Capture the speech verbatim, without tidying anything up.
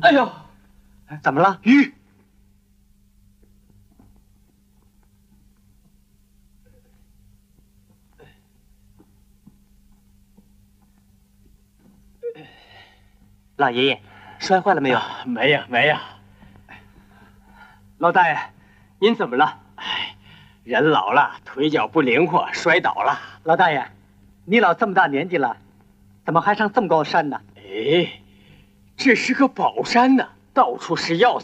哎呦， 怎么了？ 鱼。 老爷爷，摔坏了没有？ 啊、没有，没有。 老大爷，您怎么了？ 哎，人老了，腿脚不灵活，摔倒了。 老大爷，你老这么大年纪了，怎么还上这么高山呢？ 哎，这是个宝山呢，到处是要